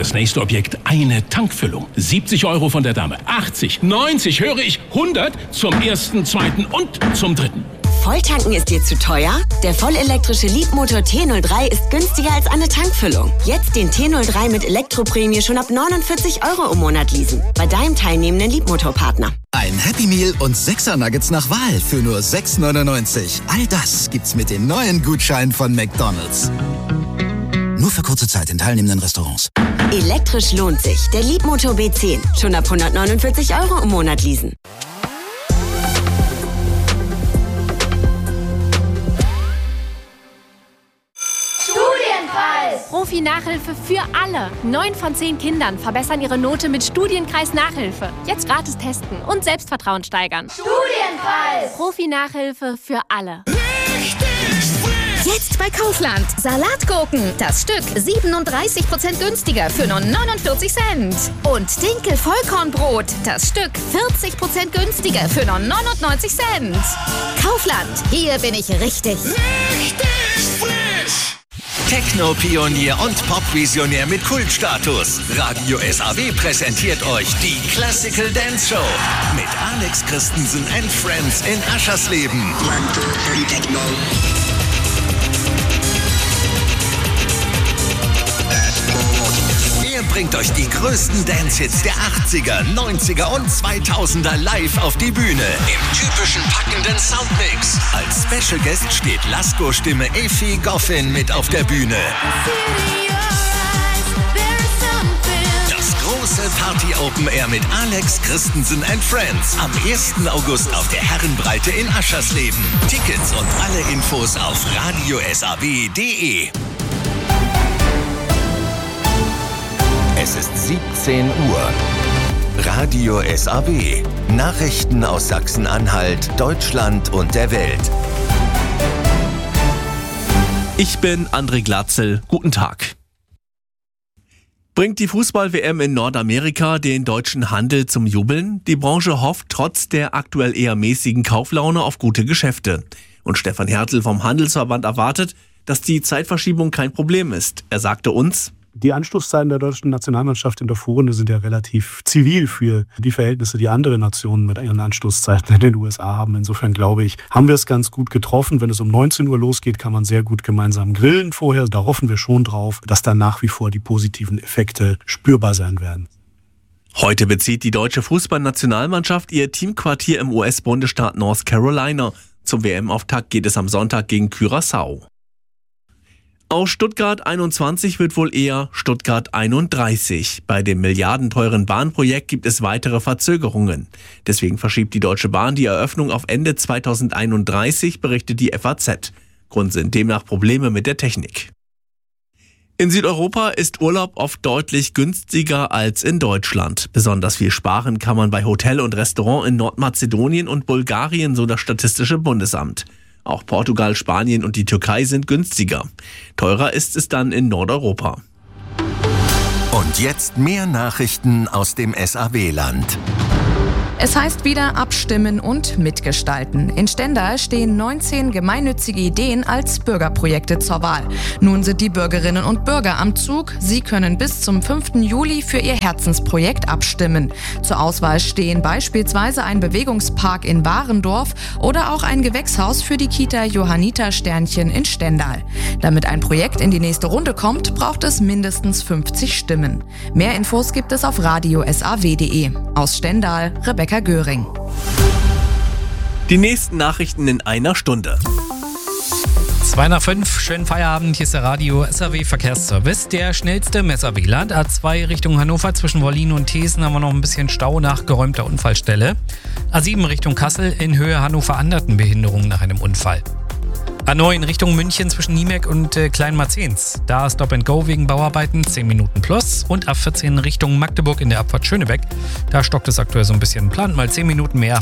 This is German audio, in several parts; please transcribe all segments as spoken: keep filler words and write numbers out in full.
das nächste Objekt eine Tankfüllung. siebzig Euro von der Dame, achtzig, neunzig, höre ich, hundert zum ersten, zweiten und zum dritten. Volltanken ist dir zu teuer? Der vollelektrische Leapmotor T null drei ist günstiger als eine Tankfüllung. Jetzt den T null drei mit Elektroprämie schon ab neunundvierzig Euro im Monat leasen. Bei deinem teilnehmenden Leapmotor-Partner. Ein Happy Meal und sechser Nuggets nach Wahl für nur sechs neunundneunzig. All das gibt's mit den neuen Gutscheinen von McDonald's. Nur für kurze Zeit in teilnehmenden Restaurants. Elektrisch lohnt sich. Der Leapmotor B zehn. Schon ab hundertneunundvierzig Euro im Monat leasen. Profi-Nachhilfe für alle. Neun von zehn Kindern verbessern ihre Note mit Studienkreis-Nachhilfe. Jetzt gratis testen und Selbstvertrauen steigern. Studienkreis! Profi-Nachhilfe für alle. Jetzt bei Kaufland. Salatgurken. Das Stück siebenunddreißig Prozent günstiger für nur neunundvierzig Cent. Und Dinkel-Vollkornbrot. Das Stück vierzig Prozent günstiger für nur neunundneunzig Cent. Kaufland. Hier bin ich richtig. Richtig frisch. Techno-Pionier und Pop-Visionär mit Kultstatus. Radio S A W präsentiert euch die Classical Dance Show mit Alex Christensen and Friends in Aschersleben. Er bringt euch die größten Dance-Hits der achtziger, neunziger und zweitausender live auf die Bühne. Im typischen packenden Soundmix. Als Special Guest steht Lasko-Stimme Effi Goffin mit auf der Bühne. Das große Party-Open Air mit Alex Christensen and Friends. Am ersten August auf der Herrenbreite in Aschersleben. Tickets und alle Infos auf radio s a w punkt de. Es ist siebzehn Uhr. Radio S A W. Nachrichten aus Sachsen-Anhalt, Deutschland und der Welt. Ich bin André Glatzel. Guten Tag. Bringt die Fußball-W M in Nordamerika den deutschen Handel zum Jubeln? Die Branche hofft trotz der aktuell eher mäßigen Kauflaune auf gute Geschäfte. Und Stefan Hertel vom Handelsverband erwartet, dass die Zeitverschiebung kein Problem ist. Er sagte uns: Die Anstoßzeiten der deutschen Nationalmannschaft in der Vorrunde sind ja relativ zivil für die Verhältnisse, die andere Nationen mit ihren Anstoßzeiten in den U S A haben. Insofern glaube ich, haben wir es ganz gut getroffen. Wenn es um neunzehn Uhr losgeht, kann man sehr gut gemeinsam grillen vorher. Da hoffen wir schon drauf, dass dann nach wie vor die positiven Effekte spürbar sein werden. Heute bezieht die deutsche Fußballnationalmannschaft ihr Teamquartier im U S-Bundesstaat North Carolina. Zum W M-Auftakt geht es am Sonntag gegen Curaçao. Aus Stuttgart einundzwanzig wird wohl eher Stuttgart einunddreißig. Bei dem milliardenteuren Bahnprojekt gibt es weitere Verzögerungen. Deswegen verschiebt die Deutsche Bahn die Eröffnung auf Ende zweitausendeinunddreißig, berichtet die F A Z. Grund sind demnach Probleme mit der Technik. In Südeuropa ist Urlaub oft deutlich günstiger als in Deutschland. Besonders viel sparen kann man bei Hotel und Restaurant in Nordmazedonien und Bulgarien, so das Statistische Bundesamt. Auch Portugal, Spanien und die Türkei sind günstiger. Teurer ist es dann in Nordeuropa. Und jetzt mehr Nachrichten aus dem S A W-Land. Es heißt wieder abstimmen und mitgestalten. In Stendal stehen neunzehn gemeinnützige Ideen als Bürgerprojekte zur Wahl. Nun sind die Bürgerinnen und Bürger am Zug. Sie können bis zum fünften Juli für ihr Herzensprojekt abstimmen. Zur Auswahl stehen beispielsweise ein Bewegungspark in Warendorf oder auch ein Gewächshaus für die Kita Johanniter Sternchen in Stendal. Damit ein Projekt in die nächste Runde kommt, braucht es mindestens fünfzig Stimmen. Mehr Infos gibt es auf radio s a w punkt de. Aus Stendal, Rebecca Göring. Die nächsten Nachrichten in einer Stunde. zwei nach fünf, schönen Feierabend, hier ist der Radio S A W Verkehrsservice. Der schnellste im S A W-Land. A zwei Richtung Hannover, zwischen Wollin und Thesen haben wir noch ein bisschen Stau nach geräumter Unfallstelle. A sieben Richtung Kassel, in Höhe Hannover-Anderten Behinderung nach einem Unfall. A neun Richtung München zwischen Niemek und äh, Kleinmarzens. Da Stop and Go wegen Bauarbeiten, zehn Minuten plus. Und A vierzehn Richtung Magdeburg in der Abfahrt Schönebeck. Da stockt es aktuell so ein bisschen. Plant mal zehn Minuten mehr.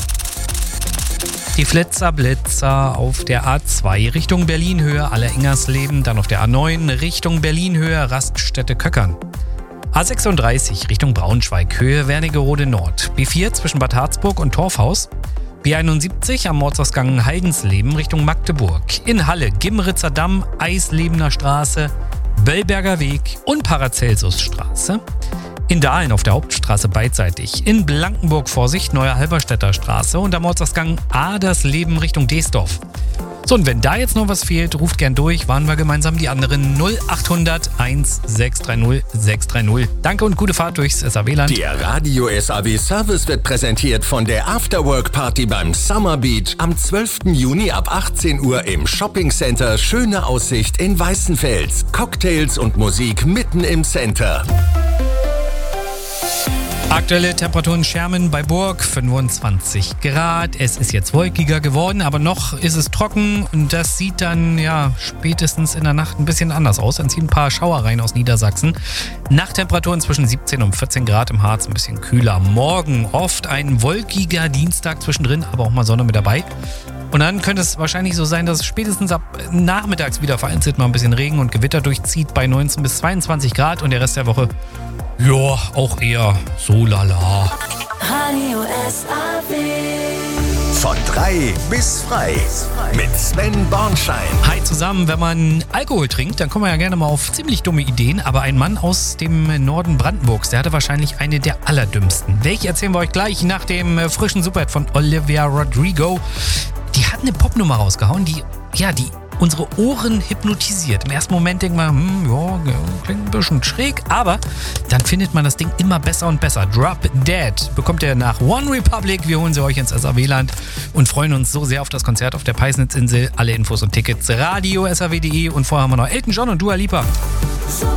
Die Flitzer Blitzer auf der A zwei Richtung Berlin-Höhe Allerengersleben. Dann auf der A neun Richtung Berlin-Höhe Raststätte Köckern. A sechsunddreißig Richtung Braunschweig, Höhe Wernigerode Nord. B vier zwischen Bad Harzburg und Torfhaus. B einundsiebzig am Ortsausgang Heidensleben Richtung Magdeburg. In Halle Gimritzer Damm, Eislebener Straße. Böllberger Weg und Paracelsusstraße. In Dahlen auf der Hauptstraße beidseitig. In Blankenburg Vorsicht, Neue Halberstädter Straße und am Ortsausgang Adersleben Richtung Deesdorf. So, und wenn da jetzt noch was fehlt, ruft gern durch. Waren wir gemeinsam die anderen null acht hundert eins sechs drei null sechs drei null. Danke und gute Fahrt durchs S A W-Land. Der Radio S A W Service wird präsentiert von der Afterwork Party beim Summer Beach am zwölften Juni ab achtzehn Uhr im Shopping Center Schöne Aussicht in Weißenfels. Cocktails und Musik mitten im Center. Aktuelle Temperaturen Schermen bei Burg fünfundzwanzig Grad. Es ist jetzt wolkiger geworden, aber noch ist es trocken und das sieht dann ja spätestens in der Nacht ein bisschen anders aus. Dann ziehen ein paar Schauer rein aus Niedersachsen. Nachttemperaturen zwischen siebzehn und vierzehn Grad, im Harz ein bisschen kühler. Morgen oft ein wolkiger Dienstag zwischendrin, aber auch mal Sonne mit dabei. Und dann könnte es wahrscheinlich so sein, dass es spätestens ab nachmittags wieder vereinzelt mal ein bisschen Regen und Gewitter durchzieht bei neunzehn bis zweiundzwanzig Grad und der Rest der Woche, ja, auch eher so lala. Radio S A W. Von drei bis frei mit Sven Bornschein. Hi zusammen, wenn man Alkohol trinkt, dann kommt man ja gerne mal auf ziemlich dumme Ideen. Aber ein Mann aus dem Norden Brandenburgs, der hatte wahrscheinlich eine der allerdümmsten. Welche erzählen wir euch gleich nach dem frischen Superhit von Olivia Rodrigo. Die hat eine Popnummer rausgehauen, die, ja, die unsere Ohren hypnotisiert. Im ersten Moment denkt man, hm, ja, klingt ein bisschen schräg, aber dann findet man das Ding immer besser und besser. Drop Dead bekommt ihr nach One Republic. Wir holen sie euch ins S A W-Land und freuen uns so sehr auf das Konzert auf der Peisnitzinsel. Alle Infos und Tickets radio S A W punkt de und vorher haben wir noch Elton John und Dua Lipa.